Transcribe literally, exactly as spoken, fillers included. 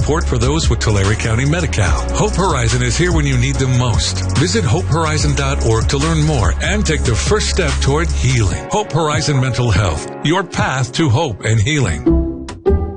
support for those with Tulare County Medi-Cal. Hope Horizon is here when you need them most. Visit hope horizon dot org to learn more and take the first step toward healing. Hope Horizon Mental Health, your path to hope and healing.